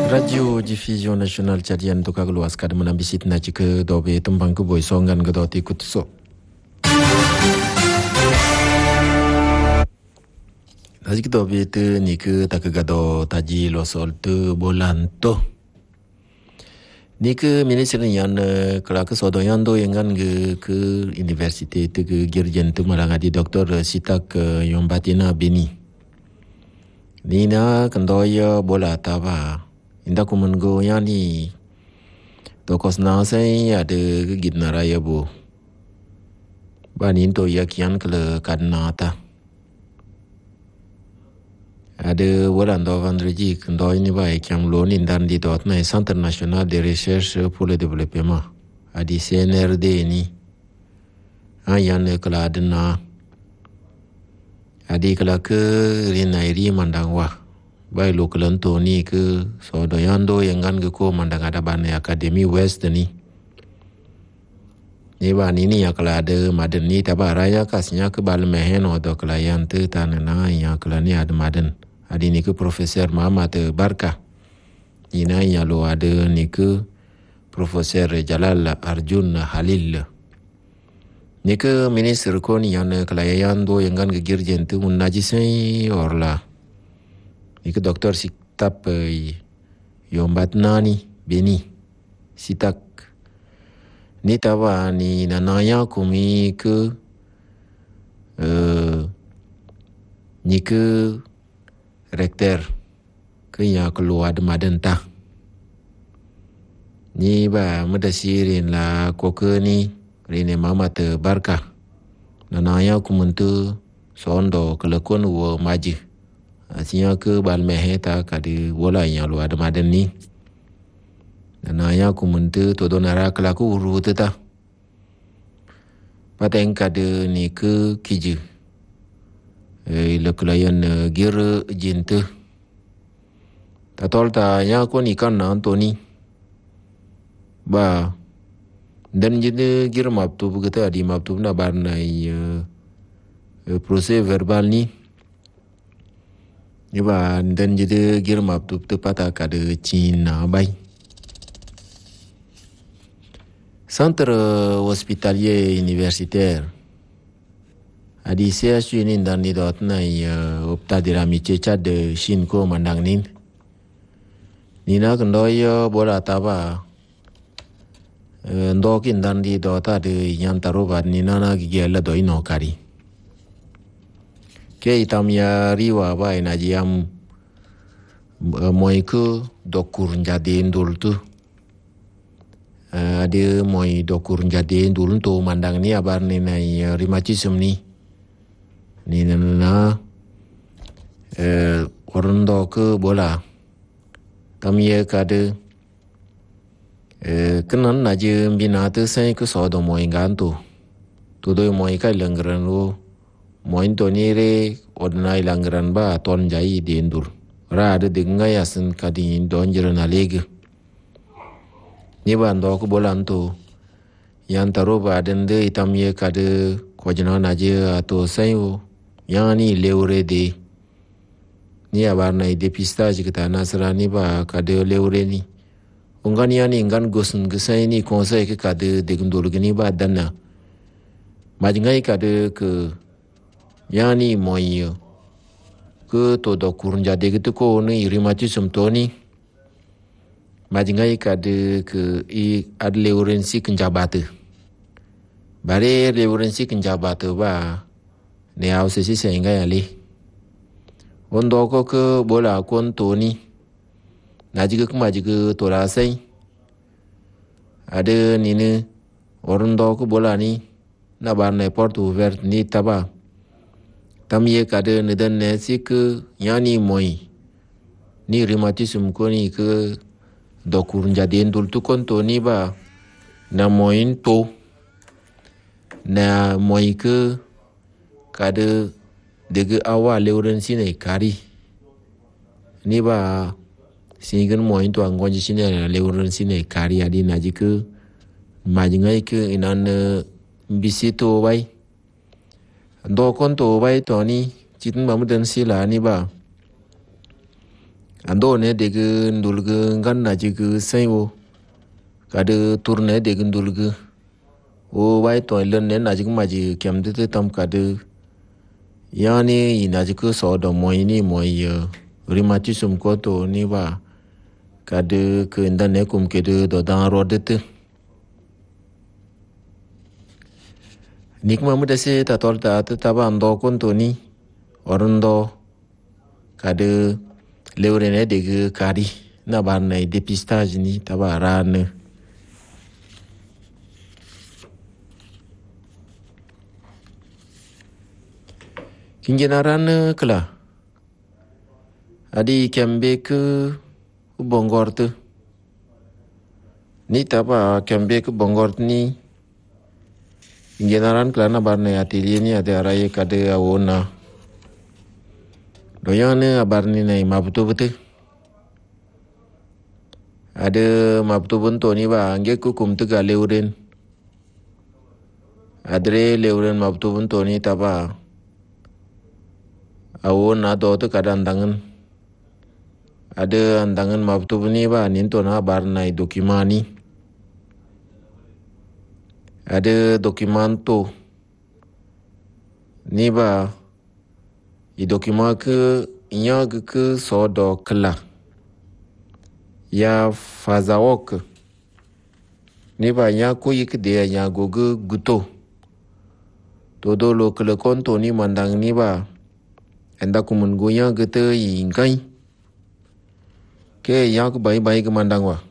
Radio Diffusion Nasional Tchadienne to kagluas kad menambisit na jika dobe tumpang ke boy songan ke doti kutso. Haji kita dobe tu ni ke tak ke gado taji losol tu bolan to. Ni ke minister yang kelak sodo yang do yang kan ke universiti tu ke girjen tu malang adi doktor Sitak Yombatina Beni. Ni na kendoya bola taba. Inda ku mengo yang ni tokos na sai ada gid na raya bu banin to ya kian kele kadna ta ada walan do vendredi kendo ini ba kiam lonin dan di dot na Centre National de Recherche pour le Développement adi CNRD ni ayan kala adna adi kala ke rinairi mandangwa bai lokalan to ni ke so do yando yang kan ke ko mandang ada bane Akademi West ni ba ni ya kala ada maden ni taba raya kasnya ke bal mehen do kelayan te tanana ya kala ni ada maden adi ni ke Profesor Muhammad Barka ina ya lo ada ni ke Profesor Jalal Arjun Halil ni ke minister ko ni yang kelayan do yang kan ke girjen tu munajisai orla Ika doktor Sitak Yombatina ni Beni Sitak ni tawa ni nanaya kumi ke ni ke rektor ke ya keluar de madenta ni ba medasirin la koke ni rene Muhammad Barka nanaya kumuntu sondo kelakon wo maji Asinya ke bal meheta kadi wala yang lu ada maden ni. Naya ku mente to donara kelaku uru teta. Pateng kade ni ke kiji. Le kelayan gir jinte. Tatol ta ya ko ni kan Antoni. Ba dan jide gir maptu begitu adi maptu na barnai proses verbal ni. Iba dan jadi girmap tu patah kada Cina bay. Centre hospitalier universitaire. Adi CHU ni dan di dot na opta dirami cecat de Shin ko mandang nin. Nina kendoya bola taba. Ndokin dan di dot ada yang tarubat nina na gigela doi no kari. Ke itamya riwa ba ina jiam moi ke dokur jadi ndul tu ada moi dokur jadi ndul tu mandang ni abar ni nai rheumatism ni na orang do ke bola tamye kade kenan naje bina tu sai ke so do moi gantu tu do moi kai lengran lu Moin to ni re ordinai langran ba ton jai di endur. Ra ada dengai asen kadi don jeran aleg. Ni ban do ko bolan to. Yang taro ba dende itam ye kade ko jana naje ato sayo. Yang ni leure de. Ni abar nai depistage kita nasrani ba kade leure ni. Ungan yani ngan gosun gesai ni konsai ke kade degundur gini ba dana. Majngai kade ke Yani moi ke to do kurun jade gitu ko ni rheumatism to ni majingai kade ke I adle urensi kenjabate bare le urensi kenjabate ba ne au sesi senga yali ondo ko ke bola kon to ni najiga kemajiga to rasai ada ni ne ondo ko bola ni na bar ne porte ouverte ni taba Tamye kade nedan nesi ke yani moi ni rheumatism ko ni ke dokur jadi endul tu kon to ni ba na moin to na moi ke kade dege awa leuren sine kari ni ba singan moin to angonji sine leuren sine kari adi naji ke majingai ke inan bisito bai do kon to bai to ni chitin mamudan sila ni ba ando ne dege ndulge ngan na jige sayo kade tourne dege ndulge o bai to len ne na jige maji kemde te tam kade yani ina jige so do moy ni moy rheumatisme ko to ni ba kade ke ndane kum kede do dan rodete nikma muda se ta torta ta ba ando kon to ni orndo kade lewrene dege kari na bar na dépistage ni taba ran kingenaran kala adi kembe ke bongorte ni taba kembe ke bongort ni kingenaran kala na bar na atelier ni ada araye kade awona doyane abarni na mabuto bete ada mabuto bunto ni ba ange ku kumtu ga leuren adre leuren mabuto bunto ni taba awona do to kadandangan ada andangan mabuto ni ba ninto na barna dokimani ada dokimanto ni ba i document ke nyag ke so do kla ya fazawok ni ba nya ko yik de nya goge guto to do lo kle konto ni mandang ni ba enda kumun gonya gete ingai ke yak bai bai ke mandang wa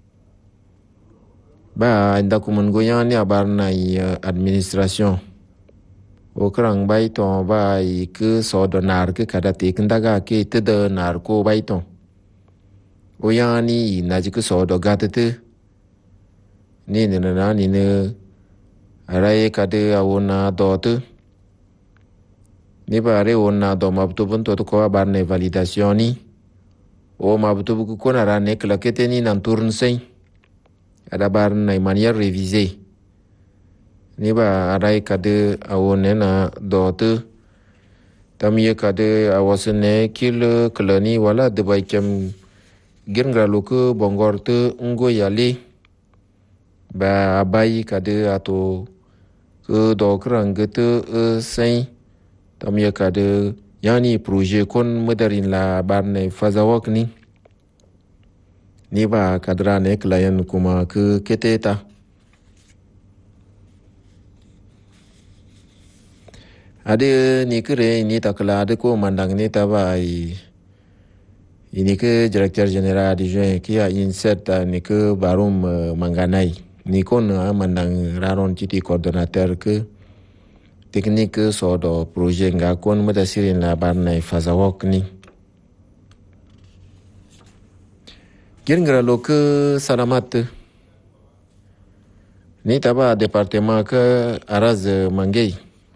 ba enda kumun gonya ni abar na administration o kerang bai to bai ke so do nar ke kada te kendaga ke te de nar ko bai to o yani na ji ke so do gatete ni na ni ne arai kade awona do te ni ba re ona do mabtu bun to ko bar ne validation ni o mabtu bu ko na ra ne klakete ni nan turn sei ada bar na manière révisée ni ba arai kade awone na dote tamye kade awasne kil klani wala de bai kem girngra luku bongorte ngo yali ba abai kade ato ke do krangete sai tamye kade yani projet kon madarin la barne fazawak ni ba kadra ne klayan kuma ke keteta ada ni kere ni takla ada ko mandang ni tabai ini ke directeur général adjoint qui a inset ni ke barum manganai ni kon mandang raron titi coordonnateur ke technique so do projet nga kon mata sirin la barnai fazawok ni girngra lo ke salamat ni taba département ke araz mangei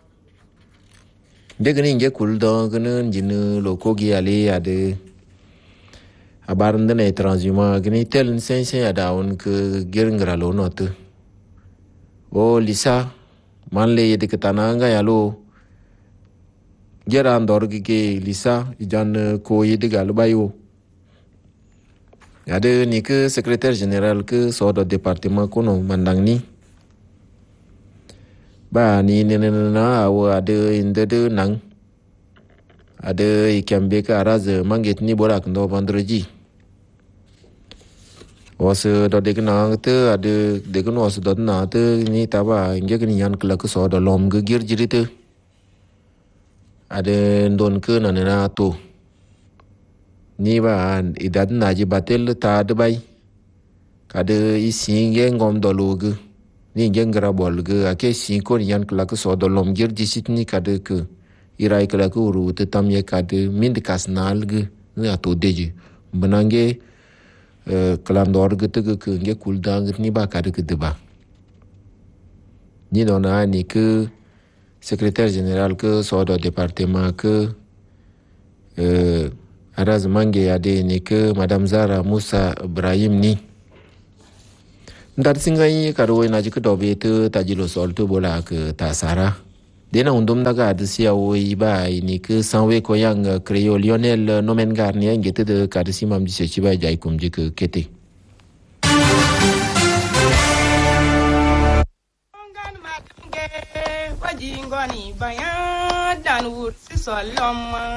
de gani nge kul do gane jinu loko gi ale ade abarnde na transhumant gani tel sen ada on ke girngra lo not o lisa manle yede ketananga yalo geran dor gi lisa ijan ko yede gal bayo ade ni ke secrétaire général ke so do département kono mandang ni ba ni na awa ade inde de nang ade ikambe ka araz manget ni borak ndo vendredi was do de na te ade de no was do na te ni taba nge ni yan kla ko so do lom ge gir jirite ade ndon ke na to ni ba idad na ji batel ta de bai kade isinge ngom do loge ni ngengra bolge ake sin ko yan kla ko so do lom gir jisit ni kade ke irai kla ko ru te tamye kade mind kasnal ge ni ato deji banange kalandor ge te ke nge kuldang ni ba kade ke deba ni dona ni ke secrétaire général ke so do département ke araz mange ade ni ke madame Zara Musa Ibrahim ni ndar singai karo na jik dobe te tajilo sol tu bola ke tasara dena undum daga adisia woi ba ini ke sanwe ko yang kreo Lionel Nomen Garnier ngete de kadisi mam dise chiba jai kumji ke kete Wajingoni bayan dan wut si solom